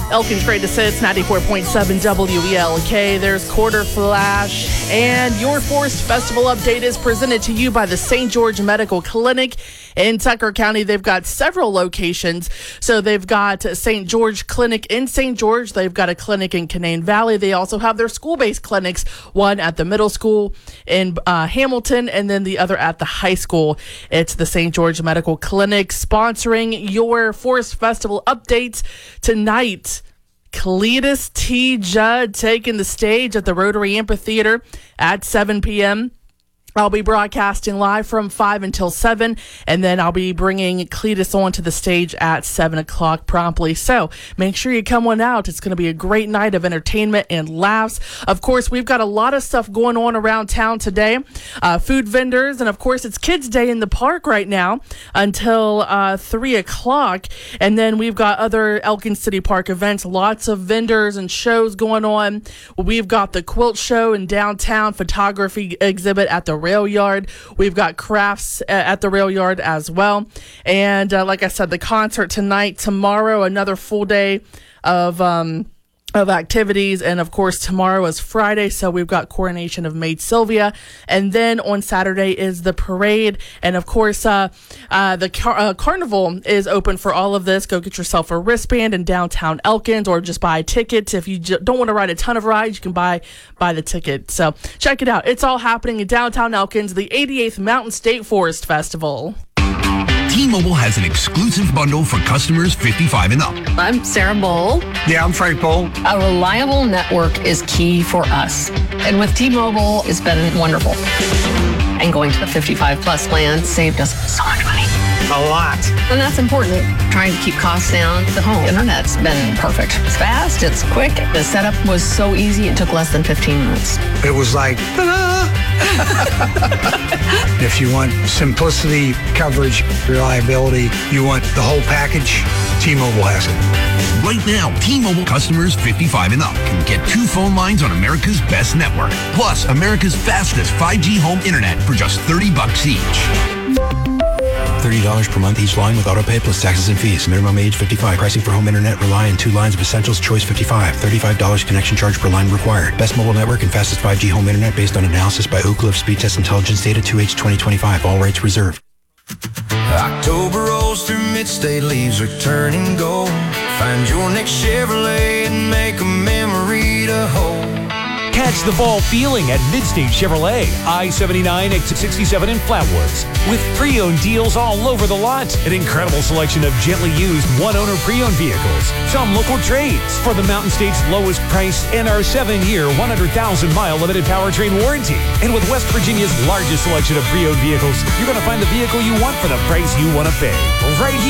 Elkins Greatest Hits, 94.7 WELK. There's Quarter Flash. And your Forest Festival update is presented to you by the St. George Medical Clinic in Tucker County. They've got several locations. So they've got St. George Clinic in St. George. They've got a clinic in Canaan Valley. They also have their school-based clinics, one at the middle school in Hamilton, and then the other at the high school. It's the St. George Medical Clinic sponsoring your Forest Festival updates tonight. Cletus T. Judd taking the stage at the Rotary Amphitheater at 7 p.m. I'll be broadcasting live from 5 until 7, and then I'll be bringing Cletus onto the stage at 7 o'clock promptly. So make sure you come on out. It's going to be a great night of entertainment and laughs. Of course, we've got a lot of stuff going on around town today. Food vendors, and of course, it's Kids Day in the park right now until 3 o'clock. And then we've got other Elkins City Park events, lots of vendors and shows going on. We've got the quilt show in downtown, photography exhibit at the rail yard. We've got crafts at the rail yard as well. And like I said, the concert tonight, tomorrow, another full day of activities. And of course, tomorrow is Friday, so we've got coronation of Maid Sylvia. And then on Saturday is the parade. And of course, the carnival is open for all of this. Go get yourself a wristband in downtown Elkins, or just buy tickets. If you don't want to ride a ton of rides, you can buy the ticket. So check it out. It's all happening in downtown Elkins, the 88th Mountain State Forest Festival. T-Mobile has an exclusive bundle for customers 55 and up. I'm Sarah Bowl. Yeah, I'm Frank Bowl. A reliable network is key for us. And with T-Mobile, it's been wonderful. And going to the 55 plus plan saved us so much money. A lot. And that's important. Trying to keep costs down. The home internet's been perfect. It's fast, it's quick. The setup was so easy, it took less than 15 minutes. It was like, ta-da! If you want simplicity, coverage, reliability, you want the whole package, T-Mobile has it. Right now, T-Mobile customers 55 and up can get 2 phone lines on America's best network, plus America's fastest 5G home internet for just $30 each. $30 per month each line with autopay plus taxes and fees. Minimum age 55. Pricing for home internet rely on 2 lines of Essentials Choice 55. $35 connection charge per line required. Best mobile network and fastest 5G home internet based on analysis by Ookla of Speed Test Intelligence Data 2H 2025. All rates reserved. October rolls through mid-state, leaves are turning gold. Find your next Chevrolet and make a memory to hold. Catch the fall feeling at Midstate Chevrolet, I-79, exit 67 in Flatwoods. With pre-owned deals all over the lot. An incredible selection of gently used one-owner pre-owned vehicles. Some local trades for the Mountain State's lowest price and our 7-year, 100,000-mile limited powertrain warranty. And with West Virginia's largest selection of pre-owned vehicles, you're going to find the vehicle you want for the price you want to pay. Right here.